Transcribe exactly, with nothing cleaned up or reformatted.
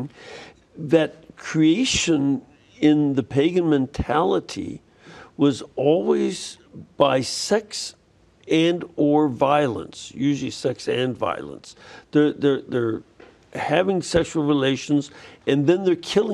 saying that creation in the pagan mentality was always by sex and or violence, usually sex and violence. They're, they're, they're having sexual relations and then they're killing